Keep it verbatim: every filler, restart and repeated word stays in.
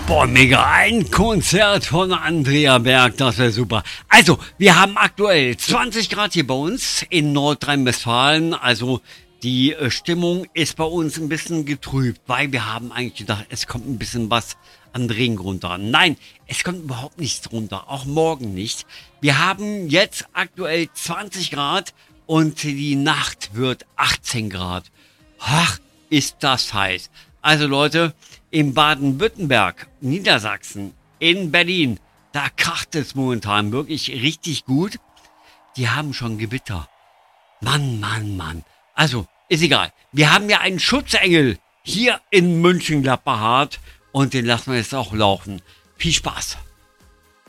Boah, mega. Ein Konzert von Andrea Berg, das wäre super. Also, wir haben aktuell zwanzig Grad hier bei uns in Nordrhein-Westfalen. Also, die äh, Stimmung ist bei uns ein bisschen getrübt, weil wir haben eigentlich gedacht, es kommt ein bisschen was an Regen runter. Nein, es kommt überhaupt nichts runter, auch morgen nicht. Wir haben jetzt aktuell zwanzig Grad und die Nacht wird achtzehn Grad. Ach, ist das heiß. Also Leute, in Baden-Württemberg, Niedersachsen, in Berlin, da kracht es momentan wirklich richtig gut. Die haben schon Gewitter. Mann, Mann, Mann. Also, ist egal. Wir haben ja einen Schutzengel hier in München-Gladbach und den lassen wir jetzt auch laufen. Viel Spaß.